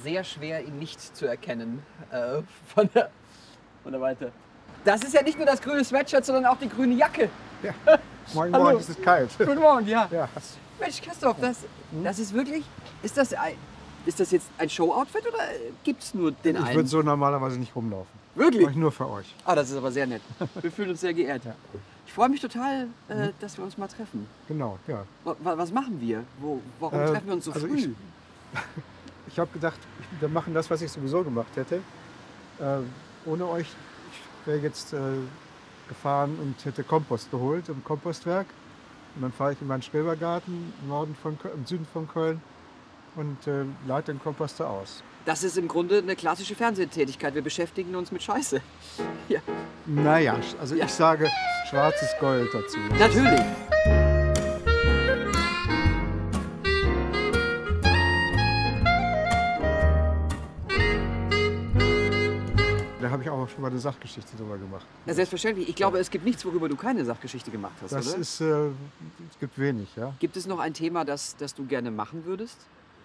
sehr schwer, ihn nicht zu erkennen von der Weite. Das ist ja nicht nur das grüne Sweatshirt, sondern auch die grüne Jacke. Ja. Moin, moin, es ist kalt. Guten Morgen, ja. Ja. Mensch, Christoph, das ist wirklich... Ist das jetzt ein Show-Outfit oder gibt es nur den Ich einen? würde so normalerweise nicht rumlaufen. Wirklich? Mach ich nur für euch. Ah, das ist aber sehr nett. Wir fühlen uns sehr geehrt. Ja. Ich freue mich total, dass wir uns mal treffen. Genau, ja. Was machen wir? Warum treffen wir uns so also früh? Ich habe gedacht, wir machen das, was ich sowieso gemacht hätte. Ohne euch, ich wäre jetzt gefahren und hätte Kompost geholt im Kompostwerk. Und dann fahre ich in meinen Schrebergarten im Süden von Köln und leite den Kompost da aus. Das ist im Grunde eine klassische Fernsehtätigkeit. Wir beschäftigen uns mit Scheiße. Ja. Naja, also Ja. ich sage schwarzes Gold dazu. Natürlich. Da habe ich auch schon mal eine Sachgeschichte drüber gemacht. Na, selbstverständlich. Ich glaube, es gibt nichts, worüber du keine Sachgeschichte gemacht hast, Das oder? ist, es gibt wenig, ja. Gibt es noch ein Thema, das du gerne machen würdest?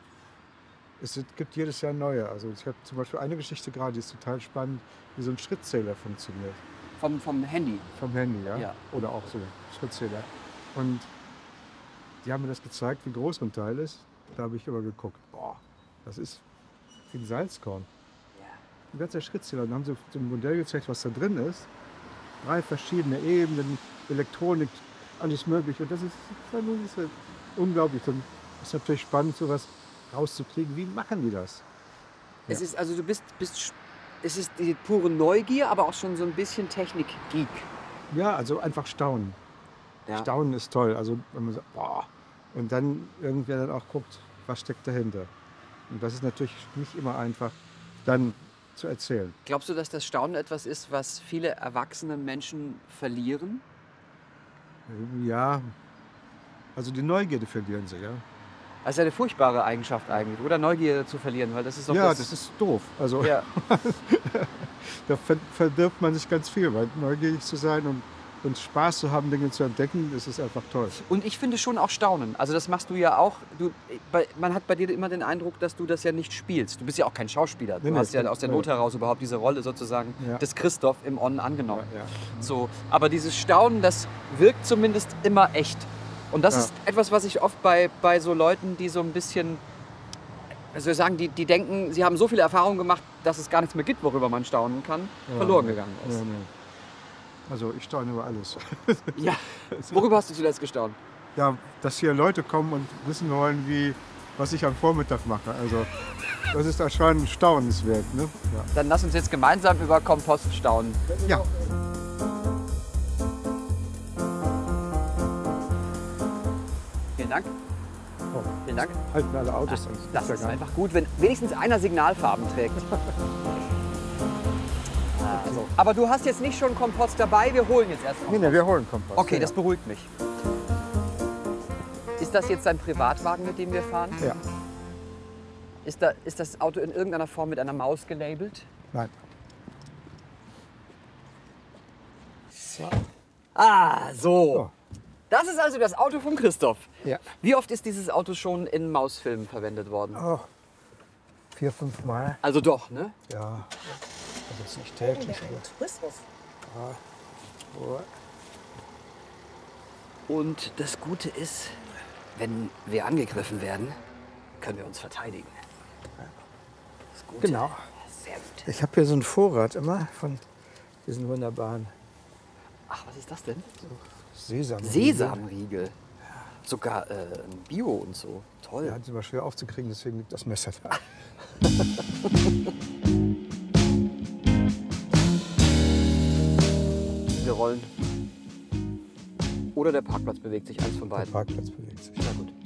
Es gibt jedes Jahr neue. Also ich habe zum Beispiel eine Geschichte gerade, die ist total spannend, wie so ein Schrittzähler funktioniert. Vom Handy. Vom Handy, ja? Ja. Oder auch so Schrittzähler. Und die haben mir das gezeigt, wie groß so ein Teil ist. Da habe ich immer geguckt, boah, das ist wie ein Salzkorn. Ein ganzer Schrittzähler. Dann haben sie so ein Modell gezeigt, was da drin ist. 3 verschiedene Ebenen, Elektronik, alles mögliche. Und das ist unglaublich. Und es ist natürlich spannend, sowas rauszukriegen. Wie machen die das? Es ist, also du bist es ist die pure Neugier, aber auch schon so ein bisschen Technik-Geek. Ja, also einfach staunen. Ja. Staunen ist toll. Also wenn man sagt, boah. Und dann irgendwer dann auch guckt, was steckt dahinter. Und das ist natürlich nicht immer einfach dann zu erzählen. Glaubst du, dass das Staunen etwas ist, was viele erwachsene Menschen verlieren? Ja, also die Neugierde verlieren sie, ja. Das ist eine furchtbare Eigenschaft eigentlich, oder? Neugier zu verlieren, weil das ist doch Ja, das ist doof. Also Ja. da verdirbt man sich ganz viel, weil neugierig zu sein und Spaß zu haben, Dinge zu entdecken, das ist einfach toll. Und ich finde schon auch Staunen. Also das machst du ja auch. Man hat bei dir immer den Eindruck, dass du das ja nicht spielst. Du bist ja auch kein Schauspieler. Du Nee, hast ja aus der nee. Not heraus überhaupt diese Rolle sozusagen Ja. des Christoph im On angenommen. Ja, ja. So, aber dieses Staunen, das wirkt zumindest immer echt. Und das Ja. ist etwas, was ich oft bei so Leuten, die so ein bisschen, was soll ich sagen, die denken, sie haben so viele Erfahrungen gemacht, dass es gar nichts mehr gibt, worüber man staunen kann, verloren gegangen ist. Ja, nee. Also ich staune über alles. Ja. Worüber hast du zuletzt gestaunt? Ja, dass hier Leute kommen und wissen wollen, was ich am Vormittag mache. Also das ist schon staunenswert. Ne? Dann lass uns jetzt gemeinsam über Kompost staunen. Ja. Vielen Dank. Oh, Vielen Dank. halten alle Autos an. Das ja ist gar nicht. einfach gut, wenn wenigstens einer Signalfarben trägt. Also. Aber du hast jetzt nicht schon Kompost dabei, wir holen jetzt erst Nee, noch. wir holen Kompost. Okay, ja. das beruhigt mich. Ist das jetzt dein Privatwagen, mit dem wir fahren? Ja. Ist das Auto in irgendeiner Form mit einer Maus gelabelt? Nein. So. Ah, so. Oh. Das ist also das Auto von Christoph. Ja. Wie oft ist dieses Auto schon in Mausfilmen verwendet worden? Oh, 4, 5 Mal. Also doch, ne? Ja. Also ist nicht täglich. Aber Und das Gute ist, wenn wir angegriffen werden, können wir uns verteidigen. Das Gute. Genau. Sehr gut. ich habe hier so einen Vorrat immer von diesen wunderbaren Ach, was ist das denn? Sesam. Sesamriegel. Sogar Bio und so. Toll. Ja, die sind immer schwer aufzukriegen, deswegen liegt das Messer da. Wir rollen. Oder der Parkplatz bewegt sich, eins von Der beiden. Parkplatz bewegt sich. Na gut.